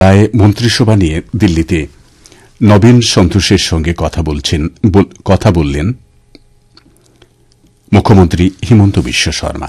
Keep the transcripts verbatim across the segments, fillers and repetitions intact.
রায় মন্ত্রিসভা নিয়ে দিল্লিতে নবীন সন্তোষের সঙ্গে কথা বলছেন কথা বললেন মুখ্যমন্ত্রী হিমন্ত বিশ্ব শর্মা।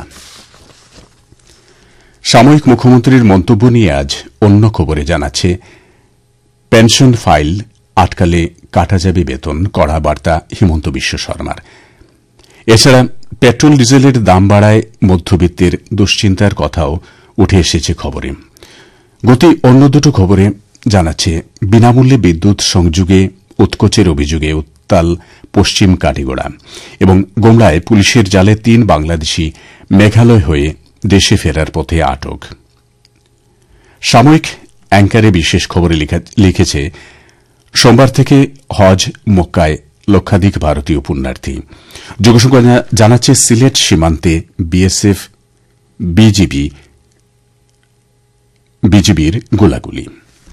সাময়িক মুখ্যমন্ত্রীর মন্তব্য নিয়ে আজ অন্য খবরে জানাচ্ছে পেনশন ফাইল আটকালে কাটা যাবে বেতন, কড়া বার্তা হিমন্ত বিশ্ব শর্মার। এছাড়া পেট্রোল ডিজেলের দাম বাড়ায় মধ্যবিত্তের দুশ্চিন্তার কথাও উঠে এসেছে খবরে। গতি অন্য দুটো খবরে জানাচ্ছে বিনামূল্যে বিদ্যুৎ সংযোগে উৎকোচের অভিযোগে উত্তাল পশ্চিম কাটিগড়া এবং গোমরায় পুলিশের জালে তিন বাংলাদেশি মেঘালয় হয়ে দেশে ফেরার পথে আটক। সাময়িক অ্যাঙ্কারে বিশেষ খবরে লিখেছে সোমবার থেকে হজ মক্কায় লক্ষাধিক ভারতীয় পুণ্যার্থী। যোগসংখ্যা জানাচ্ছে সিলেট সীমান্তে বিএসএফ বিজিবি বিজিবির গোলাগুলি।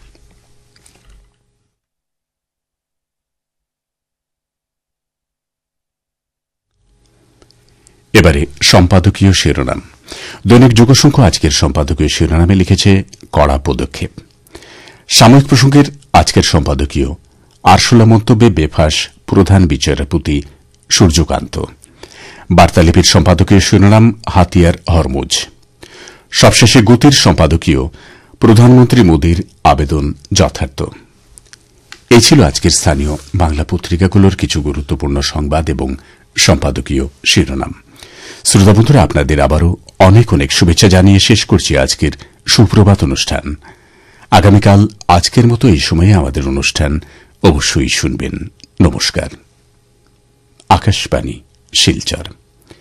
এবারে সম্পাদকীয় শিরোনাম। দৈনিক যুগসংখ্যা আজকের সম্পাদকীয় শিরোনামে লিখেছে কড়া পদক্ষেপ। সাময়িক প্রসঙ্গের আজকের সম্পাদকীয় আরশোলা মন্তব্যে বেফাঁস প্রধান বিচারপতি সূর্যকান্ত। বার্তালিপির সম্পাদকীয় শিরোনাম হাতিয়ার হরমুজ। সবশেষে গতির সম্পাদকীয় প্রধানমন্ত্রী মোদীর আবেদন যথার্থ। এই ছিল আজকের স্থানীয় বাংলা পত্রিকাগুলোর কিছু গুরুত্বপূর্ণ সংবাদ এবং সম্পাদকীয় শিরোনাম। শ্রোতা বন্ধুরা, আপনাদের আবারও অনেক অনেক শুভেচ্ছা জানিয়ে শেষ করছি আজকের সুপ্রভাত অনুষ্ঠান। আগামীকাল আজকের মতো এই সময়ে আমাদের অনুষ্ঠান অবশ্যই শুনবেন। নমস্কার। আকাশবাণী শিলচর।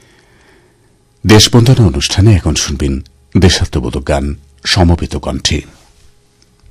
দেশবন্দনা অনুষ্ঠানে এখন শুনবেন দেশাত্মবোধক গান সমবেত কণ্ঠে।